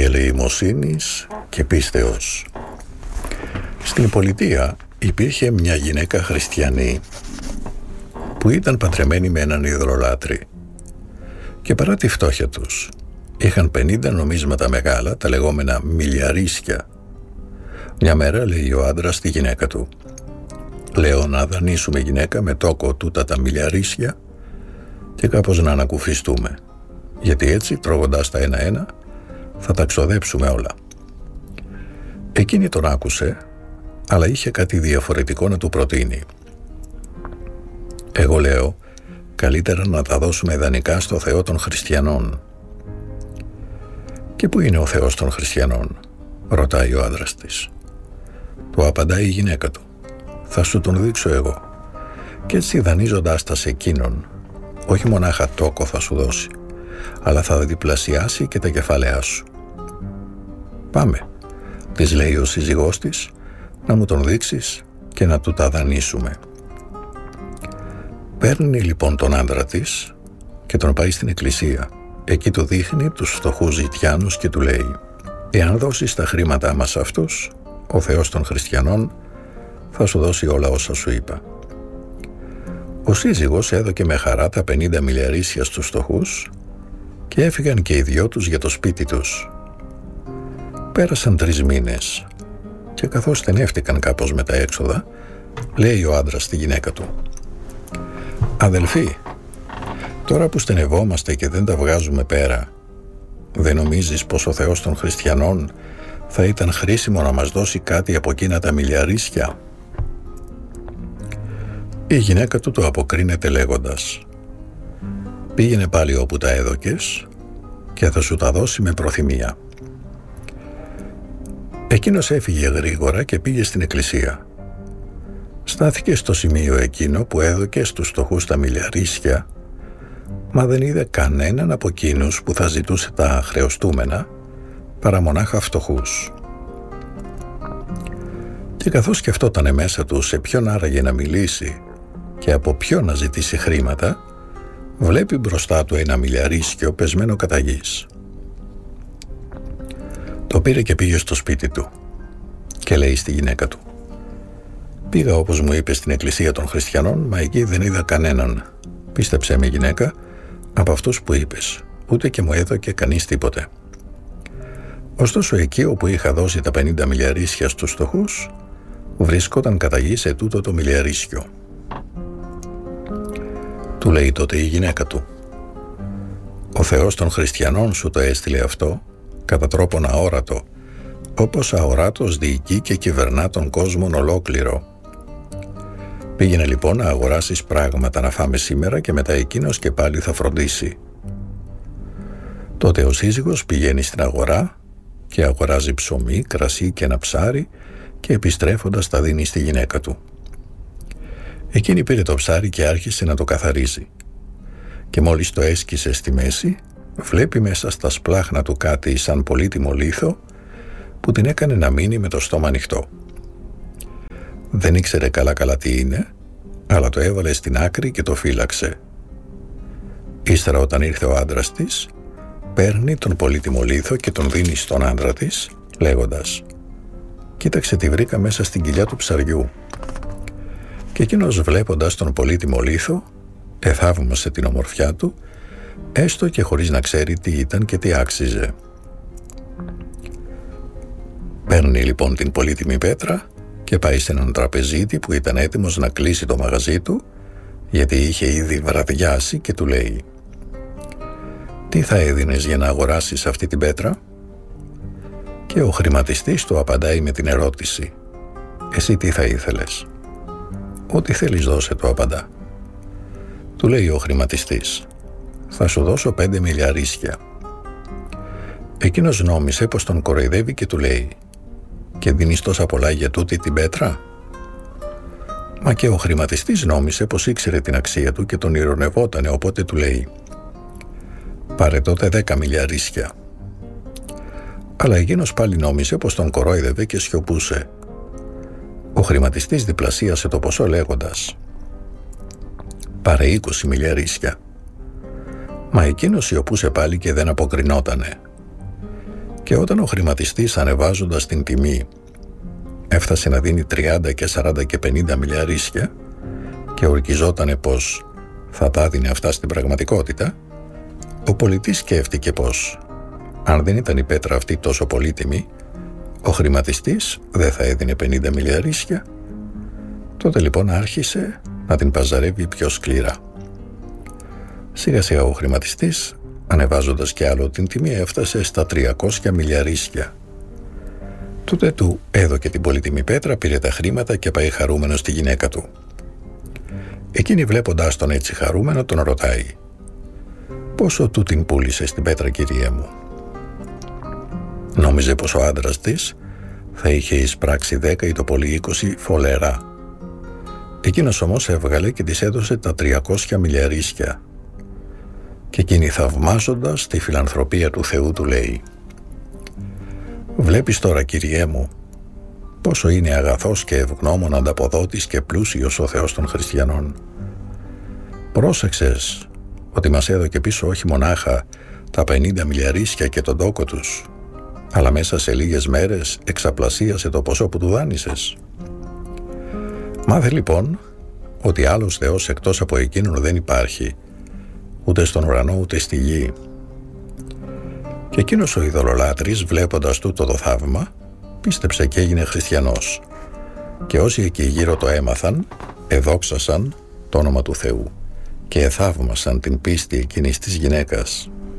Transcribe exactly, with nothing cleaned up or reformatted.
ελεημοσύνης και πίστεως. Στην πολιτεία υπήρχε μια γυναίκα χριστιανή που ήταν παντρεμένη με έναν ιδωλολάτρη και παρά τη φτώχεια τους είχαν πενήντα νομίσματα μεγάλα, τα λεγόμενα μιλιαρίσια. Μια μέρα λέει ο άντρας στη γυναίκα του: «Λέω να δανείσουμε γυναίκα με τόκο τούτα τα μιλιαρίσια και κάπως να ανακουφιστούμε, γιατί έτσι τρώγοντας τα ένα-ένα θα τα ξοδέψουμε όλα». Εκείνη τον άκουσε, αλλά είχε κάτι διαφορετικό να του προτείνει. «Εγώ λέω, καλύτερα να τα δώσουμε δανεικά στο Θεό των Χριστιανών». «Και πού είναι ο Θεός των Χριστιανών?» ρωτάει ο άντρας της. Του απαντάει η γυναίκα του: «Θα σου τον δείξω εγώ». Και έτσι δανείζοντάς τα σε εκείνον, όχι μονάχα τόκο θα σου δώσει, αλλά θα διπλασιάσει και τα κεφάλαιά σου. «Πάμε», της λέει ο σύζυγός της, «να μου τον δείξεις και να του τα δανείσουμε». Παίρνει λοιπόν τον άντρα της και τον πάει στην εκκλησία. Εκεί του δείχνει τους φτωχούς ζητιάνους και του λέει: «Εάν δώσεις τα χρήματά μας αυτούς, ο Θεός των Χριστιανών θα σου δώσει όλα όσα σου είπα». Ο σύζυγος έδωκε με χαρά τα πενήντα μιλιαρίσια στους φτωχούς και έφυγαν και οι δυο τους για το σπίτι τους. Πέρασαν τρεις μήνες και καθώς στενεύτηκαν κάπως με τα έξοδα, λέει ο άντρας στη γυναίκα του: «Αδελφή, τώρα που στενευόμαστε και δεν τα βγάζουμε πέρα, δεν νομίζεις πως ο Θεός των Χριστιανών θα ήταν χρήσιμο να μας δώσει κάτι από εκείνα τα μιλιαρίσια?» Η γυναίκα του το αποκρίνεται λέγοντας: «Πήγαινε πάλι όπου τα έδωκες και θα σου τα δώσει με προθυμία». Εκείνος έφυγε γρήγορα και πήγε στην εκκλησία. Στάθηκε στο σημείο εκείνο που έδωκε στους φτωχούς τα μιλιαρίσια, μα δεν είδε κανέναν από εκείνους που θα ζητούσε τα χρεωστούμενα, παρά μονάχα φτωχούς. Και καθώς σκεφτότανε μέσα του σε ποιον άραγε να μιλήσει και από ποιον να ζητήσει χρήματα, βλέπει μπροστά του ένα μιλιαρίσιο πεσμένο κατά γης. Το πήρε και πήγε στο σπίτι του και λέει στη γυναίκα του: «Πήγα όπως μου είπε στην εκκλησία των Χριστιανών, μα εκεί δεν είδα κανέναν. Πίστεψέ με, γυναίκα, από αυτούς που είπες, ούτε και μου έδωκε κανείς τίποτε». Ωστόσο εκεί όπου είχα δώσει τα πενήντα μιλιαρίσια στους φτωχούς, βρισκόταν κατά γη σε τούτο το μιλιαρίσιο. Του λέει τότε η γυναίκα του: «Ο Θεός των Χριστιανών σου το έστειλε αυτό κατά τρόπον αόρατο, όπως αοράτος διοικεί και κυβερνά τον κόσμον ολόκληρο. Πήγαινε λοιπόν να αγοράσεις πράγματα να φάμε σήμερα και μετά εκείνος και πάλι θα φροντίσει». Τότε ο σύζυγος πηγαίνει στην αγορά και αγοράζει ψωμί, κρασί και ένα ψάρι και επιστρέφοντας τα δίνει στη γυναίκα του. Εκείνη πήρε το ψάρι και άρχισε να το καθαρίζει. Και μόλις το έσκησε στη μέση, βλέπει μέσα στα σπλάχνα του κάτι σαν πολύτιμο λίθο που την έκανε να μείνει με το στόμα ανοιχτό. Δεν ήξερε καλά καλά τι είναι, αλλά το έβαλε στην άκρη και το φύλαξε. Ύστερα όταν ήρθε ο άντρας της, παίρνει τον πολύτιμο λίθο και τον δίνει στον άντρα της, λέγοντας: «Κοίταξε τι βρήκα μέσα στην κοιλιά του ψαριού». Και εκείνος βλέποντας τον πολύτιμο λίθο, εθαύμασε την ομορφιά του, έστω και χωρίς να ξέρει τι ήταν και τι άξιζε. Παίρνει λοιπόν την πολύτιμη πέτρα και πάει σε έναν τραπεζίτη που ήταν έτοιμος να κλείσει το μαγαζί του, γιατί είχε ήδη βραδιάσει, και του λέει: «Τι θα έδινες για να αγοράσεις αυτή την πέτρα?» Και ο χρηματιστής του απαντάει με την ερώτηση: «Εσύ τι θα ήθελες?» «Ό,τι θέλεις δώσε», του απαντά. Του λέει ο χρηματιστής: «Θα σου δώσω πέντε μιλιαρίσια». Εκείνος νόμισε πως τον κοροϊδεύει και του λέει: «Και δίνεις τόσα πολλά για τούτη την πέτρα?» Μα και ο χρηματιστής νόμισε πως ήξερε την αξία του και τον ειρωνευότανε, οπότε του λέει: «Πάρε τότε δέκα μιλιαρίσια». Αλλά εκείνος πάλι νόμισε πως τον κορόιδευε και σιωπούσε. Ο χρηματιστής διπλασίασε το ποσό λέγοντας: «Πάρε είκοσι μιλιαρίσια». Μα εκείνος σιωπούσε πάλι και δεν αποκρινότανε. Και όταν ο χρηματιστής, ανεβάζοντας την τιμή, έφτασε να δίνει τριάντα και σαράντα και πενήντα μιλιαρίσια και ορκιζότανε πως θα τα δίνει αυτά στην πραγματικότητα, ο πολιτής σκέφτηκε πως αν δεν ήταν η πέτρα αυτή τόσο πολύτιμη, ο χρηματιστής δεν θα έδινε πενήντα μιλιαρίσια. Τότε λοιπόν άρχισε να την παζαρεύει πιο σκληρά. Σιγά σιγά ο χρηματιστής, ανεβάζοντας κι άλλο την τιμή, έφτασε στα τριακόσια μιλιαρίσια. Τότε του έδωκε την πολύτιμη πέτρα, πήρε τα χρήματα και πάει χαρούμενο στη γυναίκα του. Εκείνη, βλέποντας τον έτσι χαρούμενο, τον ρωτάει: «Πόσο του την πούλησε στην πέτρα, κυρία μου?» Νόμιζε πως ο άντρας της θα είχε εισπράξει δέκα ή το πολύ είκοσι φολερά. Εκείνος όμως έβγαλε και της έδωσε τα τριακόσια μιλιαρίσια. Και εκείνη, θαυμάζοντας τη φιλανθρωπία του Θεού, του λέει: «Βλέπεις τώρα, κυριέ μου, πόσο είναι αγαθός και ευγνώμων ανταποδότης και πλούσιος ο Θεός των χριστιανών. Πρόσεξες ότι μας έδωκε πίσω όχι μονάχα τα πενήντα μιλιαρίσια και τον τόκο τους, αλλά μέσα σε λίγες μέρες εξαπλασίασε το ποσό που του δάνεισες. Μάθε λοιπόν ότι άλλος Θεός εκτός από εκείνον δεν υπάρχει, ούτε στον ουρανό ούτε στη γη». Και εκείνος ο ειδωλολάτρης, βλέποντας τούτο το θαύμα, πίστεψε και έγινε χριστιανός. Και όσοι εκεί γύρω το έμαθαν, εδόξασαν το όνομα του Θεού και εθαύμασαν την πίστη εκείνης της γυναίκας.